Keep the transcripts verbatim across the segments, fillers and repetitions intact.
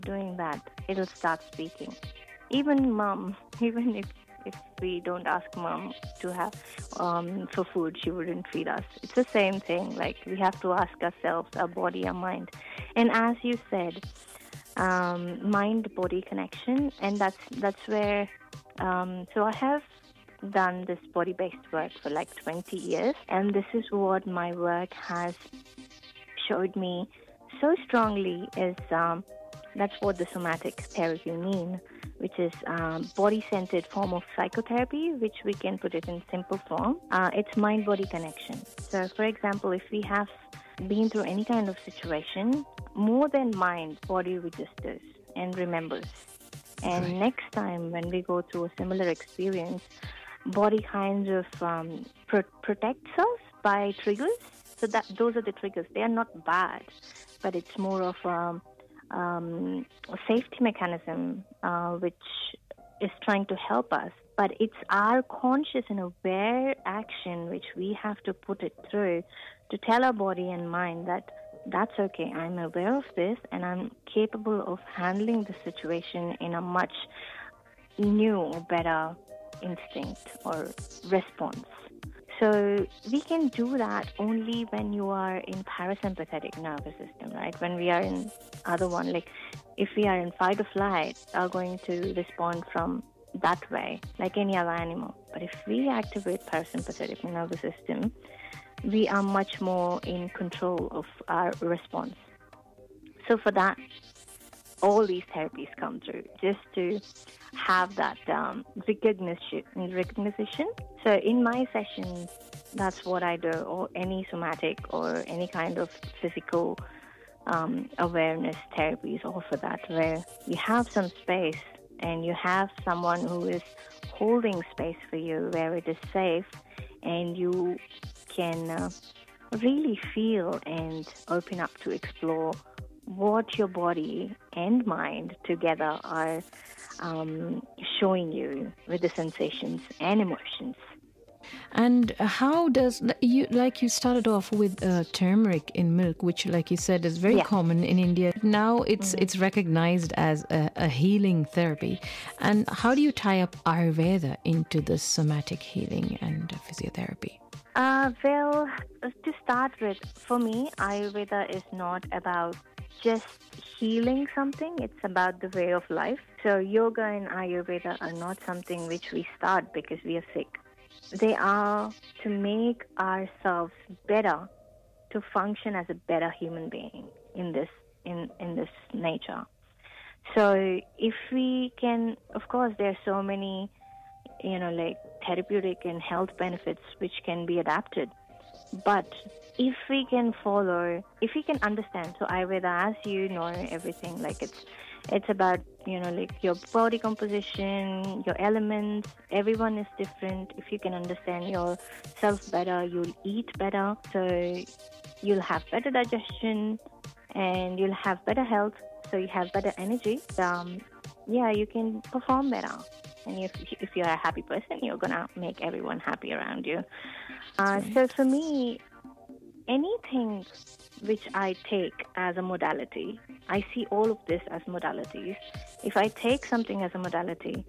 doing that, it'll start speaking. Even mom, even if if we don't ask mom to have um, for food, she wouldn't feed us. It's the same thing. Like, we have to ask ourselves, our body, our mind. And as you said, um, mind-body connection, and that's that's where. Um, so I have done this body-based work for like twenty years, and this is what my work has showed me so strongly is um, that's what the somatic therapy mean, which is um, body-centered form of psychotherapy, which we can put it in simple form. Uh, it's mind-body connection. So, for example, if we have been through any kind of situation, more than mind, body registers and remembers. And right. next time when we go through a similar experience, body kind of um, pro- protects us by triggers. So that those are the triggers. They are not bad, but it's more of a, um, a safety mechanism uh, which is trying to help us. But it's our conscious and aware action which we have to put it through to tell our body and mind that that's okay, I'm aware of this and I'm capable of handling the situation in a much new, better instinct or response. So we can do that only when you are in parasympathetic nervous system, right? When we are in other one, like if we are in fight or flight, are going to respond from that way, like any other animal. But if we activate parasympathetic nervous system, we are much more in control of our response. So for that, all these therapies come through just to have that um, recognition. recognition. So in my sessions, that's what I do, or any somatic or any kind of physical um, awareness therapies offer that, where you have some space and you have someone who is holding space for you where it is safe and you can uh, really feel and open up to explore what your body and mind together are um, showing you with the sensations and emotions. And how does you like you started off with uh, turmeric in milk, which, like you said, is very yeah. common in India. Now it's mm-hmm. it's recognized as a, a healing therapy. And how do you tie up Ayurveda into the somatic healing and physiotherapy? Uh, well, to start with, for me, Ayurveda is not about just healing something. It's about the way of life. So yoga and Ayurveda are not something which we start because we are sick. They are to make ourselves better, to function as a better human being in this in, in this nature. So if we can, of course, there are so many, you know, like therapeutic and health benefits which can be adapted. But if we can follow, if we can understand, so Ayurveda, as you know, everything, like it's it's about, you know, like your body composition, your elements, everyone is different. If you can understand yourself better, you'll eat better, so you'll have better digestion and you'll have better health, so you have better energy. Um, yeah, you can perform better. And if if you're a happy person, you're going to make everyone happy around you. Uh, so for me, anything which I take as a modality, I see all of this as modalities. If I take something as a modality,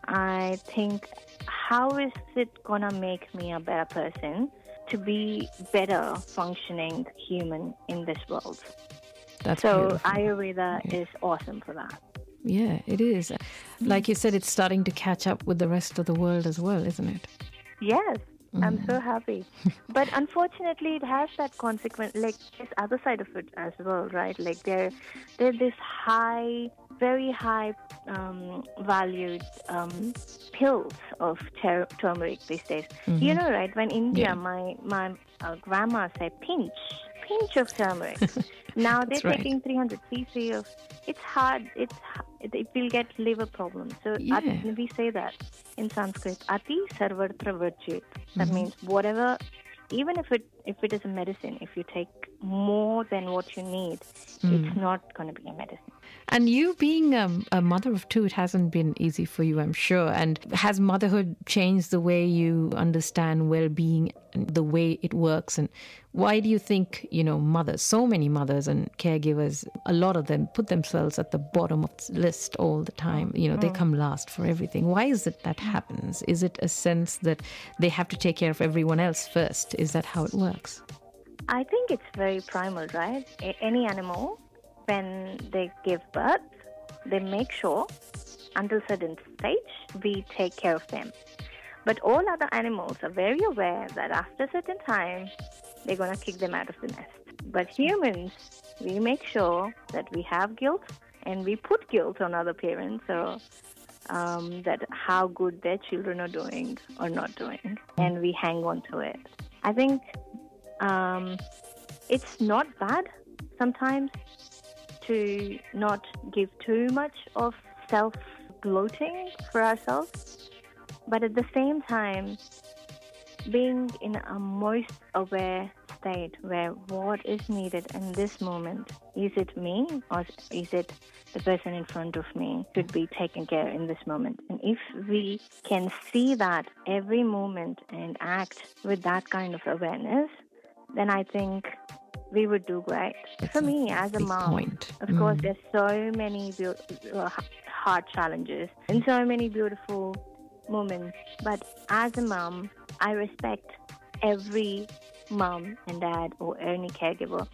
I think, how is it going to make me a better person to be better functioning human in this world? That's so beautiful. Ayurveda yeah. is awesome for that. Yeah, it is. Like you said, it's starting to catch up with the rest of the world as well, isn't it? Yes, mm. I'm so happy. But unfortunately, it has that consequence, like this other side of it as well, right? Like there, there this high, very high um, valued um, pills of ter- turmeric these days. Mm-hmm. You know, right? When India, yeah. my my uh, grandma said, pinch, pinch of turmeric. Now they're right. taking three hundred cc of. It's hard. It's it will get liver problems. So yeah. at, we say that in Sanskrit, ati sarvatra varjit. That mm-hmm. means whatever, even if it if it is a medicine, if you take more than what you need, mm. it's not going to be a medicine. And you being um, a mother of two, it hasn't been easy for you, I'm sure. And has motherhood changed the way you understand well-being and the way it works? And why do you think, you know, mothers, so many mothers and caregivers, a lot of them put themselves at the bottom of the list all the time? You know, they come last for everything. Why is it that happens? Is it a sense that they have to take care of everyone else first? Is that how it works? I think it's very primal, right? A- any animal, when they give birth, they make sure until certain stage we take care of them. But all other animals are very aware that after a certain time, they're going to kick them out of the nest. But humans, we make sure that we have guilt and we put guilt on other parents or um, that how good their children are doing or not doing. And we hang on to it. I think um, it's not bad sometimes to not give too much of self-gloating for ourselves. But at the same time, being in a most aware state where what is needed in this moment, is it me or is it the person in front of me should be taken care in this moment? And if we can see that every moment and act with that kind of awareness, then I think we would do great. That's For me, as a big mom, point. of Mm. course, there's so many be- uh, hard challenges and so many beautiful moments. But as a mom, I respect every mom and dad or any caregiver,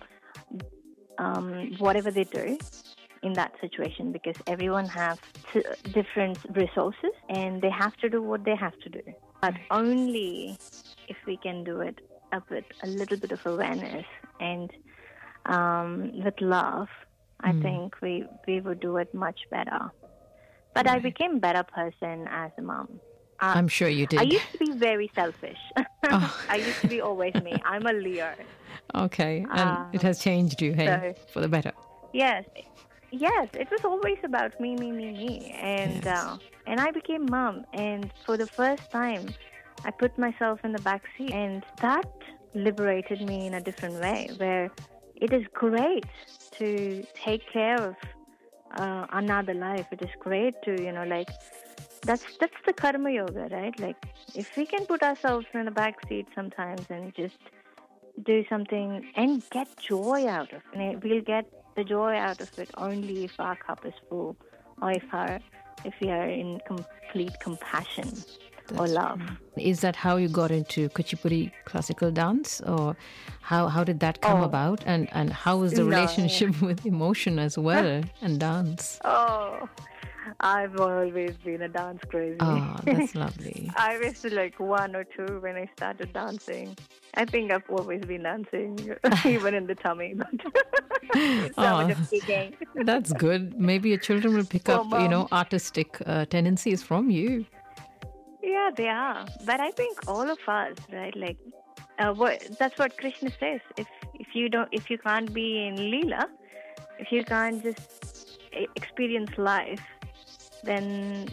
um, whatever they do in that situation, because everyone has t- different resources and they have to do what they have to do. But only if we can do it up with a little bit of awareness and um, with love, I Mm. think we, we would do it much better. But I Right. became a better person as a mom. Uh, I'm sure you did. I used to be very selfish. Oh. I used to be always me. I'm a Leo. Okay. And Um, it has changed you, hey, so- for the better. Yes, yes. It was always about me, me, me, me, and Yes. uh, and I became mom. And for the first time, I put myself in the back seat, and that liberated me in a different way. Where it is great to take care of uh, another life. It is great to you know like that's that's the karma yoga, right? Like if we can put ourselves in the back seat sometimes and just do something and get joy out of it. We'll get the joy out of it only if our cup is full or if our if we are in complete compassion or That's love. true. Is that how you got into Kuchipudi classical dance, or how how did that come Oh. about? And and how was the No. relationship with emotion as well and dance? Oh, I've always been a dance crazy. Oh, that's lovely. I was like one or two when I started dancing. I think I've always been dancing, even in the tummy. But it's so Oh. much of kicking. That's good. Maybe your children will pick Poor up, you know, mom. artistic uh, tendencies from you. Yeah, they are. But I think all of us, right? Like, uh, what that's what Krishna says. If if you don't, if you can't be in Leela, if you can't just e- experience life, then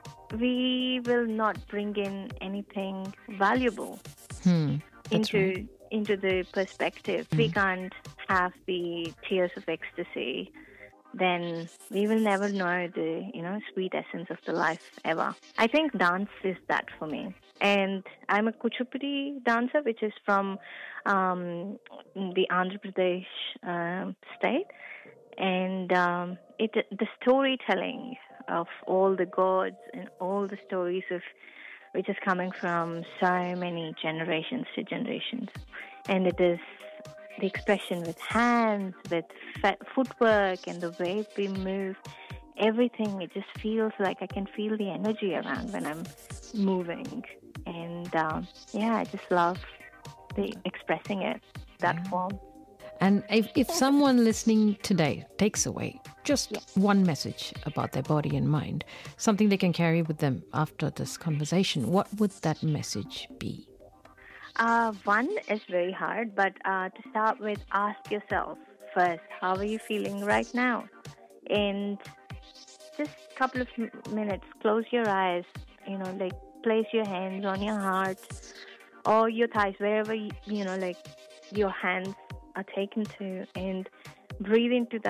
we will not bring in anything valuable Hmm. That's into right. into the perspective. We can't have the tears of ecstasy, then we will never know the you know sweet essence of the life ever. I think dance is that for me, and I'm a Kuchipudi dancer, which is from um, the Andhra Pradesh um state, and um, it the storytelling of all the gods and all the stories of which is coming from so many generations to generations. And it is the expression with hands, with fa- footwork, and the way we move, everything. It just feels like I can feel the energy around when I'm moving. And um, yeah, I just love the expressing it, that form. And if, if someone listening today takes away just one message about their body and mind, something they can carry with them after this conversation, what would that message be? Uh, one is very hard, but uh, to start with, ask yourself first, how are you feeling right now? And just a couple of m- minutes, close your eyes, you know, like place your hands on your heart or your thighs, wherever, you, you know, like your hands are taken to, and breathe into that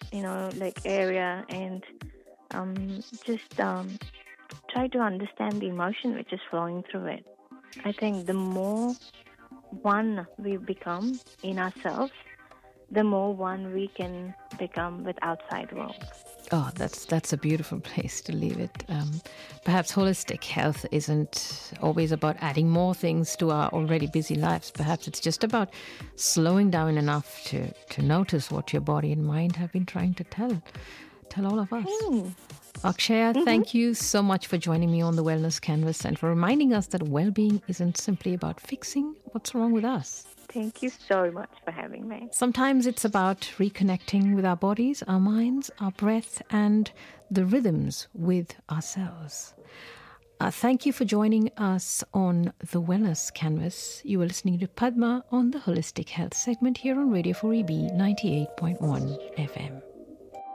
you know, like area, and um, just um, try to understand the emotion which is flowing through it. I think the more one we become in ourselves, the more one we can become with outside world. Oh, that's that's a beautiful place to leave it. Um, perhaps holistic health isn't always about adding more things to our already busy lives. Perhaps it's just about slowing down enough to, to notice what your body and mind have been trying to tell tell all of us. Mm. Akshaya, Mm-hmm. thank you so much for joining me on the Wellness Canvas and for reminding us that well-being isn't simply about fixing what's wrong with us. Thank you so much for having me. Sometimes it's about reconnecting with our bodies, our minds, our breath, and the rhythms with ourselves. Uh, thank you for joining us on the Wellness Canvas. You are listening to Padma on the Holistic Health segment here on Radio four E B ninety-eight point one F M.